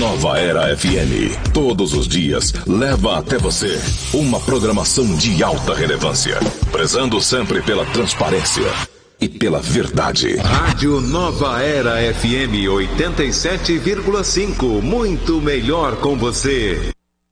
Nova Era FM, todos os dias, leva até você uma programação de alta relevância, prezando sempre pela transparência e pela verdade. Rádio Nova Era FM 87,5, muito melhor com você.